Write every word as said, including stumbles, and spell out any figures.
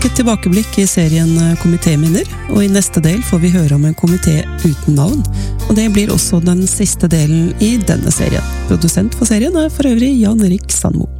nok et tilbakeblikk i serien Komitéminner, og i neste del får vi høre om en komité uten navn, og det blir også den siste delen i denne serien. Produsent for serien er for øvrig Jan Erik Sandmo.